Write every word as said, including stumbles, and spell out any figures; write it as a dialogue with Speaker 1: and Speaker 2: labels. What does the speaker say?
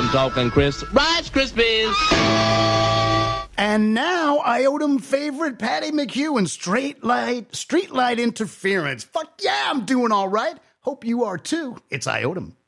Speaker 1: talking crisp Rice Krispies.
Speaker 2: And now, Iotum favorite Patty McHugh and straight light, street light interference. Fuck yeah, I'm doing all right. Hope you are too. It's Iotum.